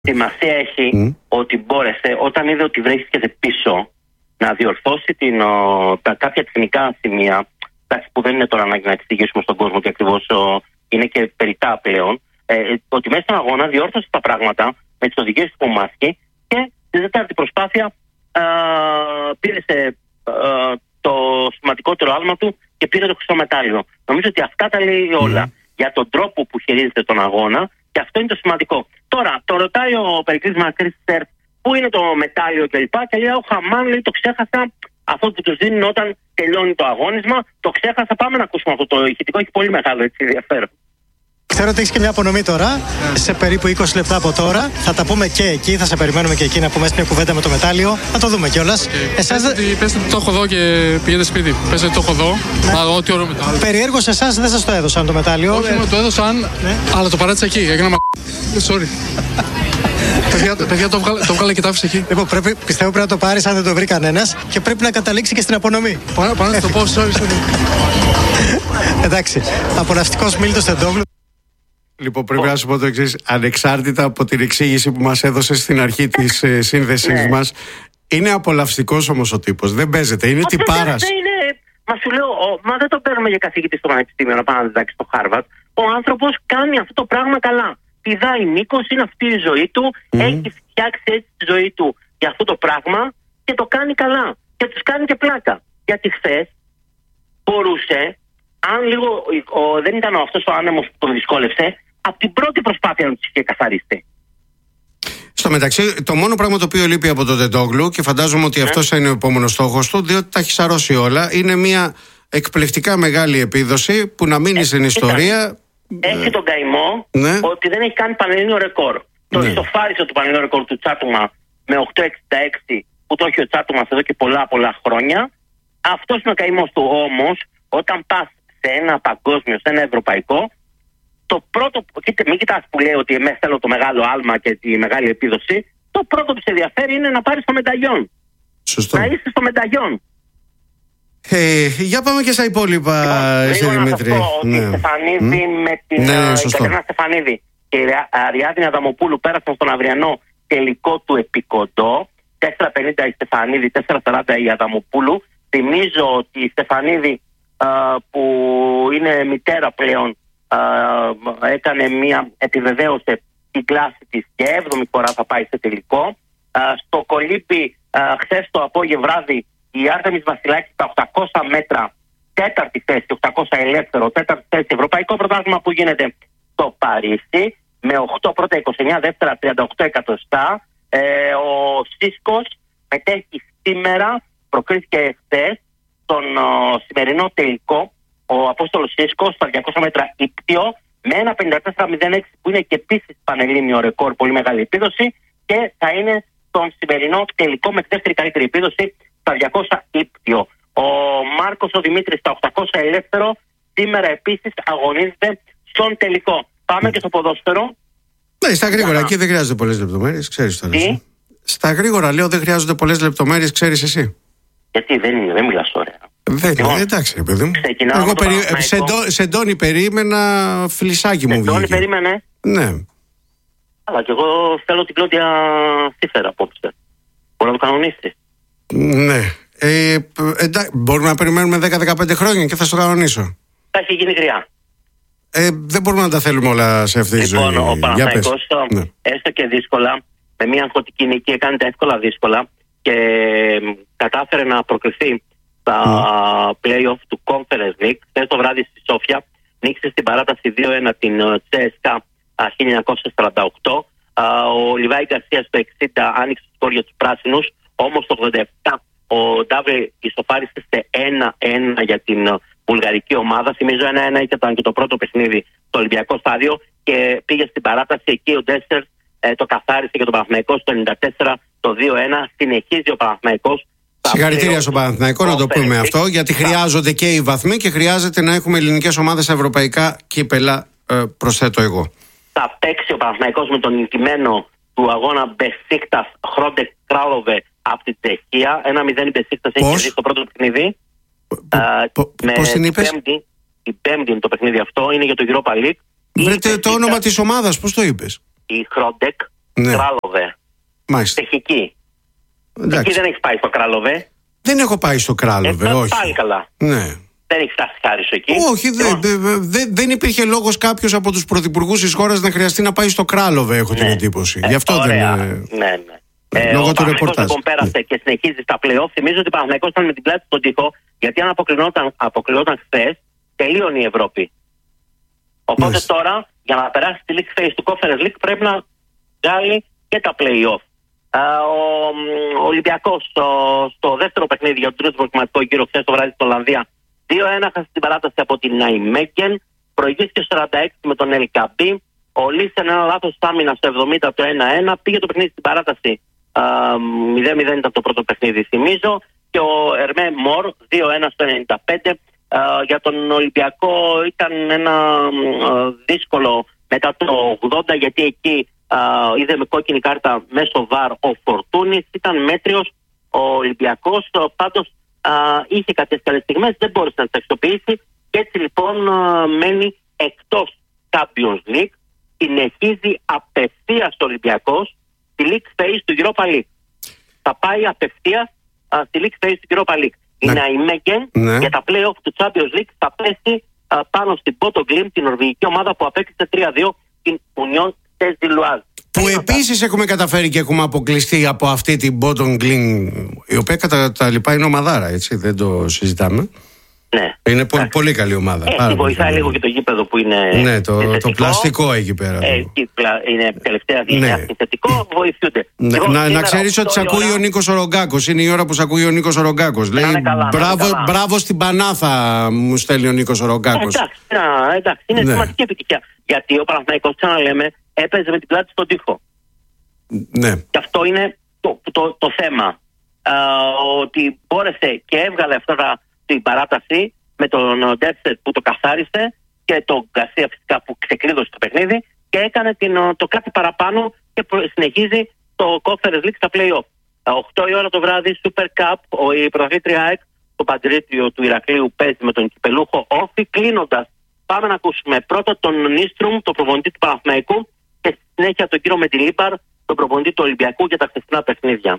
Σημασία έχει ότι μπόρεσε, όταν είδε ότι βρίσκεται πίσω, να διορθώσει τα κάποια τεχνικά σημεία, που δεν είναι τώρα ανάγκη να εξηγήσουμε στον κόσμο και ακριβώς είναι και περιττά πλέον, ότι μέσα στον αγώνα διόρθωσε τα πράγματα με τις οδηγίες του Μάσκη και στη τέταρτη προσπάθεια πήρε το σημαντικότερο άλμα του και πήρε το χρυσό μετάλλιο. Νομίζω ότι αυτά τα λέει όλα για τον τρόπο που χειρίζεται τον αγώνα και αυτό είναι το σημαντικό. Τώρα, το ρωτάει ο Περικλής Μακρύς πού είναι το μετάλλιο κλπ. Και λέει ο Χαμάν, λέει, το ξέχασα, αυτό που τους δίνουν όταν τελειώνει το αγώνισμα, το ξέχασα. Πάμε να ακούσουμε αυτό το ηχητικό, έχει πολύ μεγάλο ενδιαφέρον. Ξέρω ότι έχεις και μια απονομή τώρα, σε περίπου 20 λεπτά από τώρα. Θα τα πούμε και εκεί, θα σε περιμένουμε και εκεί να πούμε μια κουβέντα με το μετάλλιο. Θα το δούμε κιόλας. Πες ότι το έχω εδώ και πηγαίνετε σπίτι. Πες ότι το έχω εδώ. Ό,τι ωραίο μετάλλιο. Περιέργως εσάς δεν σας το έδωσαν το μετάλλιο. Όχι, μου το έδωσαν, αλλά το παράτησα εκεί. Έγινα sorry. Παιδιά, το βγάλε και το άφησε εκεί. Λοιπόν, πιστεύω πρέπει να το πάρεις αν δεν το βρει κανένας και πρέπει να καταλήξει και στην απονομή. Πάμε να το πω, sorry. Εντάξει, απολαυστικός Μίλτος Τεντόγλου. Λοιπόν, πρέπει να σου πω το εξής. Ανεξάρτητα από την εξήγηση που μας έδωσε στην αρχή της σύνδεσης μας, είναι απολαυστικός όμως ο τύπος. Δεν παίζεται, είναι τυπάρας. Μα σου λέω, μα δεν το παίρνουμε για καθηγητή στο πανεπιστήμιο να πάει να διδάξει στο Χάρβαρτ. Ο άνθρωπος κάνει αυτό το πράγμα καλά. Πηδάει μήκος, είναι αυτή η ζωή του, έχει φτιάξει έτσι τη ζωή του για αυτό το πράγμα και το κάνει καλά. Και τους κάνει και πλάκα. Γιατί χθες μπορούσε, αν λίγο δεν ήταν αυτός ο άνεμος που τον δυσκόλευσε, από την πρώτη προσπάθεια να τους είχε καθαρίσει. Στο μεταξύ, το μόνο πράγμα το οποίο λείπει από τον Τεντόγλου, και φαντάζομαι ότι αυτός θα είναι ο επόμενος στόχος του, διότι τα έχει σαρώσει όλα, είναι μια εκπληκτικά μεγάλη επίδοση που να μείνει στην ιστορία. Έχει τον καημό ότι δεν έχει κάνει πανελλήνιο ρεκόρ. Το ισοφάρισε το πανελλήνιο ρεκόρ του Τσάτουμα με 8,66 που το έχει ο Τσάτουμας εδώ και πολλά χρόνια. Αυτός είναι ο καημός του. Όμως, όταν πας σε ένα παγκόσμιο, σε ένα ευρωπαϊκό, το πρώτο, μην κοιτάς που λέει ότι εμείς θέλω το μεγάλο άλμα και τη μεγάλη επίδοση, το πρώτο που σε ενδιαφέρει είναι να πάρεις το μεταγιόν. Σωστό. Να είσαι στο μεταγιόν. Για πάμε και στα υπόλοιπα, εσύ Δημήτρη. Να σας πω ότι η Στεφανίδη με την Κατερίνα Στεφανίδη και η Αριάδνη Αδαμοπούλου πέρασαν στον αυριανό τελικό του επικοντό. 4,50 η Στεφανίδη, 4,40 η Αδαμοπούλου. Θυμίζω ότι η Στεφανίδη που είναι μητέρα πλέον επιβεβαίωσε την κλάση της και 7η φορά θα πάει σε τελικό. Στο κολύμπι χθες το απόγευμα βράδυ η Άρτεμις Βασιλάκη στα 800 μέτρα, τέταρτη θέση, 800 ελεύθερο, τέταρτη θέση, ευρωπαϊκό πρωτάθλημα που γίνεται στο Παρίσι, με 8 πρώτα 29, δεύτερα 38 εκατοστά. Ο Σίσκος μετέχει σήμερα, προκρίθηκε χθες, στον σημερινό τελικό, ο Απόστολος Σίσκος στα 200 μέτρα ύπτιο, με ένα 54,06 που είναι και επίσης πανελλήνιο ρεκόρ, πολύ μεγάλη επίδοση, και θα είναι στον σημερινό τελικό με τη δεύτερη καλύτερη επίδοση στα 200 ύπτιο. Ο Μάρκος ο Δημήτρης στα 800 ελεύθερο σήμερα επίσης αγωνίζεται στον τελικό. Πάμε και στο ποδόσφαιρο. Ναι, στα γρήγορα, εκεί δεν χρειάζονται πολλές λεπτομέρειες, ξέρεις τώρα. Στα γρήγορα λέω δεν χρειάζονται πολλές λεπτομέρειες, ξέρεις εσύ. Γιατί δεν μιλάς ωραία. Εντάξει, ρε παιδί μου. Εγώ Σεντόνι περίμενα, φλισάκι μου βγήκε. Σεντόνι περίμενε. Ναι. Αλλά και εγώ θέλω την Κλόντια Στίφερα απόψε. Μπορεί να το κανονίσει. Ναι. Μπορούμε να περιμένουμε 10-15 χρόνια και θα στο κανονίσω. Θα έχει γίνει γριά. Δεν μπορούμε να τα θέλουμε όλα σε αυτή τη ζωή. Λοιπόν, ο Παναθηναϊκός έστω και δύσκολα, με μια αγχωτική νίκη, έκανε τα εύκολα δύσκολα και κατάφερε να προκριθεί στα play-off του Conference League. Χθες το βράδυ στη Σόφια νίκησε στην παράταση 2-1 την CSKA 1948. Ο Λιβάη Γκαρσία στο 60 άνοιξε το σκορ για τους πράσινους, όμως το 87 ο Ντάβρε ισοφάρισε σε 1-1 για την βουλγαρική ομάδα. Θυμίζω 1-1 ήταν και το πρώτο παιχνίδι στο Ολυμπιακό στάδιο και πήγε στην παράταση. Εκεί ο Ντέσσερ το καθάρισε για τον Παναθηναϊκό στο 94 το 2-1. Συνεχίζει ο Παναθηναϊκός. Συγχαρητήρια στον Παναθηναϊκό, να το πούμε αυτό, γιατί χρειάζονται και οι βαθμοί και χρειάζεται να έχουμε ελληνικές ομάδες στα ευρωπαϊκά κύπελα, προσθέτω εγώ. Θα παίξει ο Παναθηναϊκός με τον νικημένο του αγώνα Μπεσίκτας Χρόντεκ Κράλοβε από την Τσεχία. 1-0 η Μπεσίκτας έχει κερδίσει το πρώτο παιχνίδι. Πώς την είπες? Η πέμπτη είναι το παιχνίδι αυτό, είναι για το Europa League. Βρείτε το όνομα της ομάδας, πώς το είπες? Η Χρόντεκ Ναι. Κράλοβε. Μάλιστα. Τσεχική. Εντάξει. Εκεί δεν έχει πάει στο Κράλοβε. Δεν έχω πάει στο Κράλοβε, όχι. Πάλι καλά. Ναι. Δεν έχει φτάσει χάρη σου εκεί. Όχι, δεν υπήρχε λόγος κάποιος από τους πρωθυπουργούς της χώρας να χρειαστεί να πάει στο Κράλοβε, έχω την εντύπωση. Γι' αυτό ωραία. δεν. Ναι. Λόγω του ρεπορτάζ. Λοιπόν, πέρασε και συνεχίζει στα play-off. Θυμίζω ότι ο Παναθηναϊκός ήταν με την πλάτη στον τοίχο, γιατί αν αποκλεινόταν χθες, τελείωνε η Ευρώπη. Οπότε τώρα, για να περάσει τη League Phase του Conference League, πρέπει να βγάλει και τα play-off. Ο Ολυμπιακός στο δεύτερο παιχνίδι για τον τρίτο προκριματικό γύρο χθες το βράδυ στην Ολλανδία 2-1 χάσει την παράταση από την Ναϊμέγγεν. Προηγήθηκε στο 46 με τον Ελκαμπή. Ο Λίσεν ένα λάθος άμυνα στο 70 το 1-1. Πήγε το παιχνίδι στην παράταση. 0-0 ήταν το πρώτο παιχνίδι, θυμίζω. Και ο Ερμέ Μορ 2-1 στο 95. Για τον Ολυμπιακό ήταν ένα δύσκολο μετά το 80, γιατί εκεί είδε με κόκκινη κάρτα μέσω βαρ ο Φορτούνης. Ήταν μέτριος ο Ολυμπιακός, πάντως είχε κάποιες καλές στιγμές, δεν μπόρεσε να τις αξιοποιήσει και έτσι λοιπόν μένει εκτός Champions League. Συνεχίζει απευθείας ο Ολυμπιακός στη League Phase του Europa League. Θα πάει απευθείας στη League Phase του Europa League. Η Ναϊμέγγεν για τα play-off του Champions League θα πέσει πάνω στην Bodo Glimt, την νορβηγική ομάδα που απέκτησε 3-2 την Union Saint-Gilloise. Που επίσης έχουμε καταφέρει και έχουμε αποκλειστεί από αυτή την Bodo Glimt, η οποία κατά τα λοιπά είναι ομαδάρα, έτσι, δεν το συζητάμε. Ναι. Είναι πολύ καλή ομάδα. Βοηθάει λίγο και το γήπεδο που είναι. Ναι, το πλαστικό εκεί πέρα. Είναι τελευταία διάρκεια θετικό, βοηθούνται. Να ξέρεις ότι σ' ακούει ο Νίκος Ορογκάκος. Είναι η ώρα που σ' ακούει ο Νίκος Ορογκάκος. Λέει μπράβο στην Πανάθα, μου στέλνει ο Νίκος Ορογκάκος. Εντάξει, είναι σημαντική επιτυχία. Γιατί ο Παναθηναϊκός, ξαναλέμε, έπαιζε με την πλάτη στον τοίχο. Ναι. Και αυτό είναι το θέμα. Ότι μπόρεσε και έβγαλε αυτά την παράταση με τον Ντέρσετ που το καθάρισε και τον Γκαρσία φυσικά που ξεκλείδωσε το παιχνίδι και έκανε το κάτι παραπάνω και συνεχίζει το Conference League στα play-off. 8 η ώρα το βράδυ, Super Cup, η πρωταθλήτρια ΑΕΚ, το Παντρίτιο του Ηρακλείου παίζει με τον κυπελούχο Όφη. Κλείνοντας, πάμε να ακούσουμε πρώτα τον Νίστρουμ, τον προπονητή του Παναθηναϊκού, και στη συνέχεια τον κύριο Μεντιλίμπαρ, τον προπονητή του Ολυμπιακού για τα χθεσινά παιχνίδια.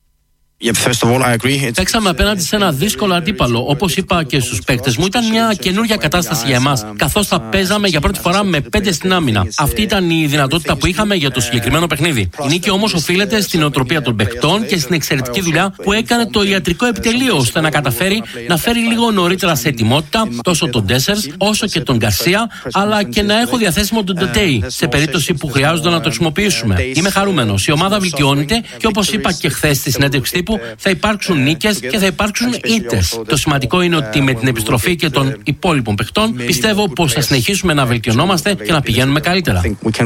Παίξαμε απέναντι σε ένα δύσκολο αντίπαλο. Όπως είπα και στους παίκτες μου, ήταν μια καινούργια κατάσταση για εμάς, καθώς θα παίζαμε για πρώτη φορά με 5 στην άμυνα. Αυτή ήταν η δυνατότητα που είχαμε για το συγκεκριμένο παιχνίδι. Η νίκη όμως οφείλεται στην οτροπία των παικτών και στην εξαιρετική δουλειά που έκανε το ιατρικό επιτελείο, ώστε να καταφέρει να φέρει λίγο νωρίτερα σε ετοιμότητα τόσο τον Ντέσσερς όσο και τον Γκαρσία, αλλά και να έχω διαθέσιμο τον Ντοτέι σε περίπτωση που χρειάζονται να το χρησιμοποιήσουμε. Είμαι χαρούμενος. Η ομάδα βελτιώνεται και όπως είπα και χθες στη συνέντευξη θα υπάρξουν νίκες και θα υπάρξουν ήττες. Το σημαντικό είναι ότι με την επιστροφή και των υπόλοιπων παιχτών πιστεύω πως θα συνεχίσουμε να βελτιωνόμαστε και να πηγαίνουμε καλύτερα.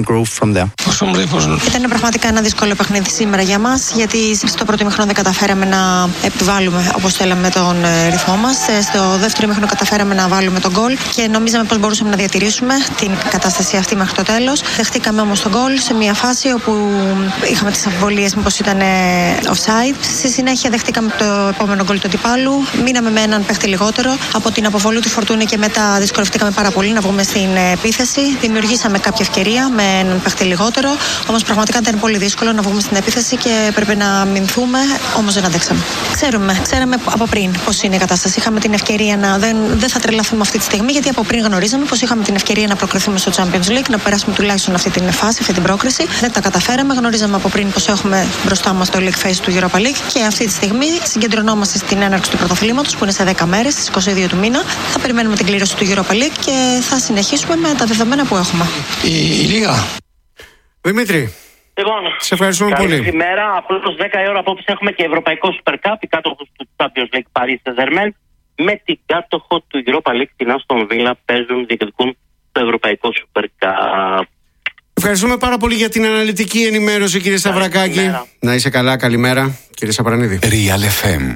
Ήταν πραγματικά ένα δύσκολο παιχνίδι σήμερα για μας, γιατί στο πρώτο ημίχρονο δεν καταφέραμε να επιβάλλουμε όπως θέλαμε τον ρυθμό μας. Στο δεύτερο ημίχρονο καταφέραμε να βάλουμε τον γκολ και νομίζαμε πως μπορούσαμε να διατηρήσουμε την κατάσταση αυτή μέχρι το τέλος. Δεχτήκαμε όμως τον γκολ σε μια φάση όπου είχαμε τις αμφιβολίες μήπως ήταν offside. Στη συνέχεια δεχτήκαμε το επόμενο γκολ του αντιπάλου. Μείναμε με έναν παίχτη λιγότερο. Από την αποβολή του Φορτούνη και μετά δυσκολευτήκαμε πάρα πολύ να βγούμε στην επίθεση. Δημιουργήσαμε κάποια ευκαιρία με έναν παίχτη λιγότερο. Όμως πραγματικά ήταν πολύ δύσκολο να βγούμε στην επίθεση και πρέπει να μηνθούμε. Όμως δεν αντέξαμε. Ξέραμε από πριν πώς είναι η κατάσταση. Είχαμε την ευκαιρία να. Δεν θα τρελαθούμε αυτή τη στιγμή, γιατί από πριν γνωρίζαμε πως είχαμε την ευκαιρία να προκριθούμε στο Champions League, να περάσουμε τουλάχιστον αυτή την φάση, αυτή την πρόκριση. Δεν τα καταφέραμε. Γνωρίζαμε από πριν πως έχουμε μπροστά μας το League Phase του Europa League. Και αυτή τη στιγμή συγκεντρωνόμαστε στην έναρξη του πρωταθλήματος που είναι σε 10 μέρες, στις 22 του μήνα. Θα περιμένουμε την κλήρωση του Europa League και θα συνεχίσουμε με τα δεδομένα που έχουμε. Η Λίγα. Δημήτρη, σε ευχαριστούμε πολύ. Καλημέρα. Απλώς 10 η ώρα απόψε έχουμε και Ευρωπαϊκό Super Cup. Οι κάτοχος του Champions League Paris Saint-Germain με την κάτοχο του Europa League, την Aston Villa, διεκδικούν το Ευρωπαϊκό Super Cup. Ευχαριστούμε πάρα πολύ για την αναλυτική ενημέρωση, κύριε Σταυρακάκη. Να είσαι καλά, καλημέρα, κύριε Σαπρανίδη. Real FM.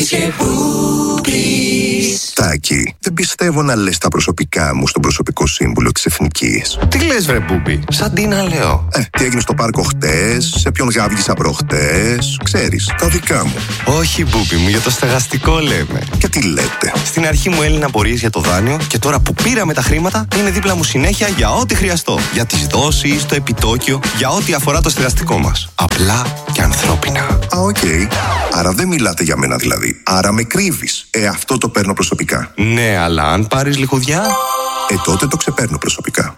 Τάκη, δεν πιστεύω να λες τα προσωπικά μου στον προσωπικό σύμβουλο της Εθνικής. Τι λες βρε Μπούμπη, σαν τι να λέω. Τι έγινε στο πάρκο χτες, σε ποιον γάβγισα προχτές, ξέρεις, τα δικά μου. Όχι Μπούμπη μου, για το στεγαστικό λέμε. Και τι λέτε. Στην αρχή μου έλυναν απορίες για το δάνειο και τώρα που πήραμε τα χρήματα είναι δίπλα μου συνέχεια για ό,τι χρειαστώ. Για τις δόσεις, το επιτόκιο, για ό,τι αφορά το στεγαστικό μας. Απλά και ανθρώπινα. Οκ. Άρα δεν μιλάτε για μένα δηλαδή. Άρα με κρύβεις. Αυτό το παίρνω προσωπικά. Ναι, αλλά αν πάρεις λιχουδιά. Τότε το ξεπαίρνω προσωπικά.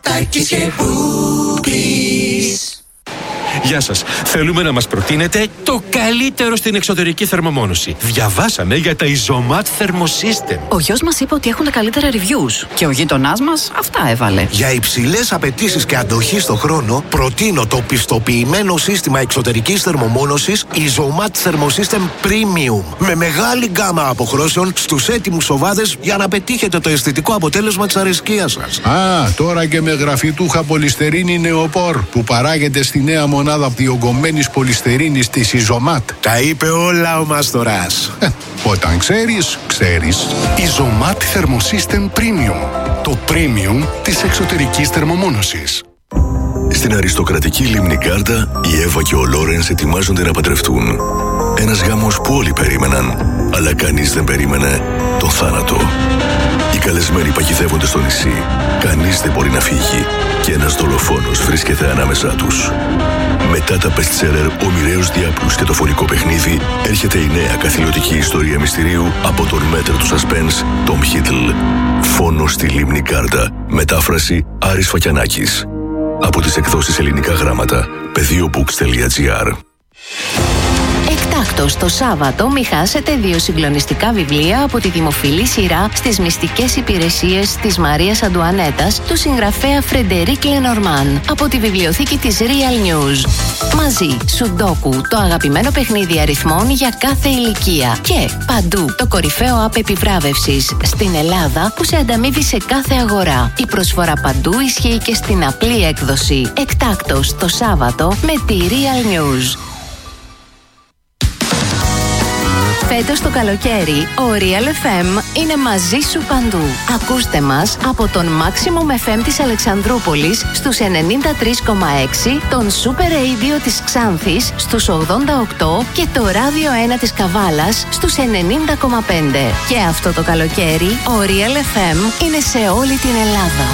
Γεια σας. Θέλουμε να μας προτείνετε το καλύτερο στην εξωτερική θερμομόνωση. Διαβάσαμε για τα Isomat Thermosystem. Ο γιος μας είπε ότι έχουν τα καλύτερα reviews και ο γείτονάς μας αυτά έβαλε. Για υψηλές απαιτήσεις και αντοχή στο χρόνο, προτείνω το πιστοποιημένο σύστημα εξωτερικής θερμομόνωσης Isomat Thermosystem Premium. Με μεγάλη γκάμα αποχρώσεων στους έτοιμους σοβάδες για να πετύχετε το αισθητικό αποτέλεσμα της αρεσκίας σας. Τώρα και με γραφιτούχα πολυστερίνη νεοπόρ που παράγεται στη νέα μονάδα διογκωμένης πολυστερίνης της Isomat. Τα είπε όλα ο Μάστορας. Όταν ξέρεις, ξέρεις. Isomat Thermosystem Premium. Το premium της εξωτερικής θερμομόνωσης. Στην αριστοκρατική λίμνη Γκάρντα, η Εύα και ο Λόρενς ετοιμάζονται να παντρευτούν. Ένας γάμος που όλοι περίμεναν, αλλά κανείς δεν περίμενε τον θάνατο. Οι καλεσμένοι παγιδεύονται στο νησί. Κανείς δεν μπορεί να φύγει και ένας δολοφόνος βρίσκεται ανάμεσά τους. Μετά τα best-seller «Ο μοιραίος διάπλους» και το φωνικό παιχνίδι, έρχεται η νέα καθηλωτική ιστορία μυστηρίου από τον μέτρο του suspense Tom Hiddle. Φόνος στη λίμνη Γκάρντα. Μετάφραση Άρης Φακιανάκης. Από τις εκδόσεις Ελληνικά Γράμματα. Πεδίobooks.gr. Εκτάκτος το Σάββατο μη χάσετε 2 συγκλονιστικά βιβλία από τη δημοφιλή σειρά στις μυστικές υπηρεσίες της Μαρίας Αντουανέτας του συγγραφέα Φρεντερίκ Λενορμάν από τη βιβλιοθήκη της Real News. Μαζί, Σουντόκου, το αγαπημένο παιχνίδι αριθμών για κάθε ηλικία. Και παντού, το κορυφαίο app επιβράβευσης στην Ελλάδα που σε ανταμείβει σε κάθε αγορά. Η προσφορά παντού ισχύει και στην απλή έκδοση. Εκτάκτος το Σάββατο με τη Real News. Φέτος το καλοκαίρι, ο Real FM είναι μαζί σου παντού. Ακούστε μας από τον Maximum FM της Αλεξανδρούπολης στους 93,6, τον Super Radio της Ξάνθης στους 88 και το Radio 1 της Καβάλας στους 90,5. Και αυτό το καλοκαίρι, ο Real FM είναι σε όλη την Ελλάδα.